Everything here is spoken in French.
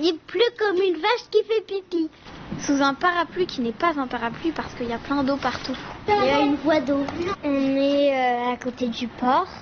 Il pleut comme une vache qui fait pipi. Sous un parapluie qui n'est pas un parapluie parce qu'il y a plein d'eau partout. Il y a une voie d'eau. On est à côté du port.